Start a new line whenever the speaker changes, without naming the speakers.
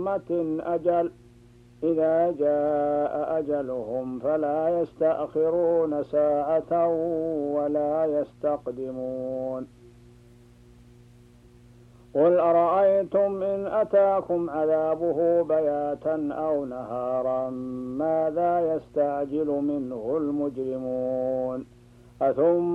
أجل إذا جاء أجلهم فلا يستأخرون ساعة ولا يستقدمون. قل أرأيتم إن أتاكم عذابه بياتا أو نهارا ماذا يستعجل منه المجرمون